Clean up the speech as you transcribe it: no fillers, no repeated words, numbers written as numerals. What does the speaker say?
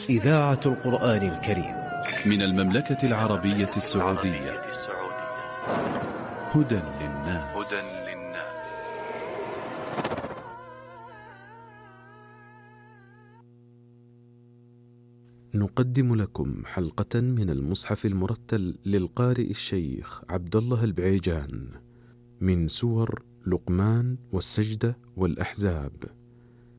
إذاعة القرآن الكريم من المملكة العربية السعودية. هدى للناس. نقدم لكم حلقة من المصحف المرتل للقارئ الشيخ عبد الله البعيجان من سور لقمان والسجدة والأحزاب.